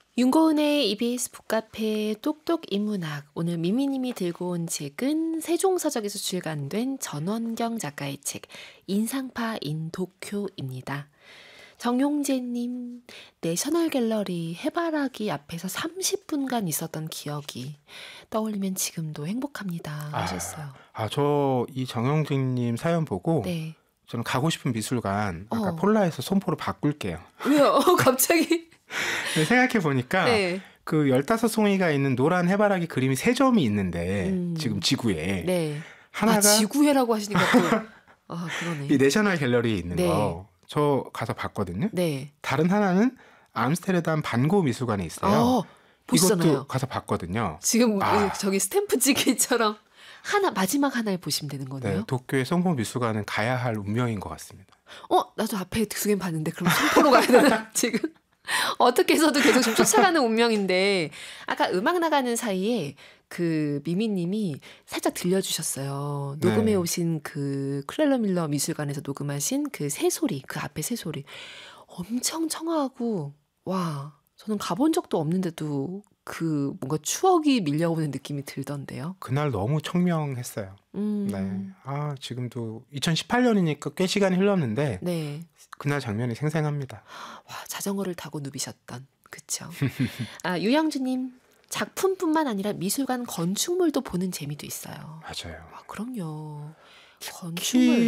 윤고은의 EBS 북카페 똑똑 인문학. 오늘 미미님이 들고 온 책은 세종서적에서 출간된 전원경 작가의 책 인상파 인 도쿄입니다. 정용재님, 내셔널 갤러리 해바라기 앞에서 30분간 있었던 기억이 떠올리면 지금도 행복합니다 하셨어요. 저 이 정영진님 사연 보고 네. 저는 가고 싶은 미술관 아까 폴라에서 손포로 바꿀게요. 왜요? 갑자기? 생각해 보니까 네. 그 15송이가 있는 노란 해바라기 그림이 3점이 있는데 지금 지구에 네. 하나가 지구회라고 하시니까 또 그러네. 이 내셔널 갤러리에 있는 네. 거 저 가서 봤거든요. 네. 다른 하나는 암스테르담 반고 미술관에 있어요. 보시잖아요. 이것도 가서 봤거든요. 지금 저기 스탬프 찍기처럼 마지막 하나를 보시면 되는 거네요. 네, 도쿄의 송포 미술관은 가야 할 운명인 것 같습니다. 나도 앞에 2개 봤는데 그럼 송포로 가야 되나 지금? 어떻게 해서도 계속 지금 쫓아가는 운명인데 아까 음악 나가는 사이에 그 미미님이 살짝 들려주셨어요. 녹음해 오신 그 클렐러 밀러 미술관에서 녹음하신 그 새소리, 그 앞에 새소리 엄청 청아하고 와 저는 가본 적도 없는데도 그 뭔가 추억이 밀려오는 느낌이 들던데요. 그날 너무 청명했어요. 네, 지금도 2018년이니까 꽤 시간이 흘렀는데 네. 그날 장면이 생생합니다. 와 자전거를 타고 누비셨던 그쵸. 유영주님 작품뿐만 아니라 미술관 건축물도 보는 재미도 있어요. 맞아요. 그럼요. 건축물